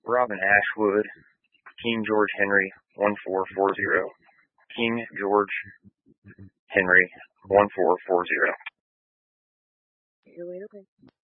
Robin Ashwood, King George Henry 1440. King George Henry 1440. You're wait, okay.